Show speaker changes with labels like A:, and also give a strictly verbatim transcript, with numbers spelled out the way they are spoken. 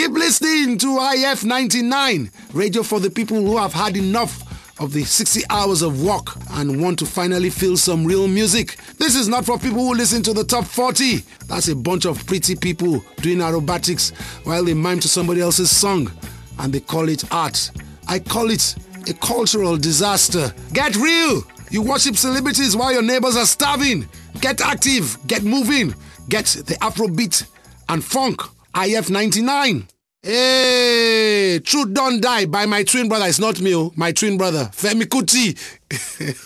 A: Keep listening to I F ninety-nine, radio for the people who have had enough of the sixty hours of work and want to finally feel some real music. This is not for people who listen to the top forty. That's a bunch of pretty people doing aerobatics while they mime to somebody else's song and they call it art. I call it a cultural disaster. Get real! You worship celebrities while your neighbors are starving. Get active, get moving, get the Afrobeat and funk. I F ninety-nine. Hey, Truth Don't Die by my twin brother. It's not me, oh, my twin brother, Femi Kuti.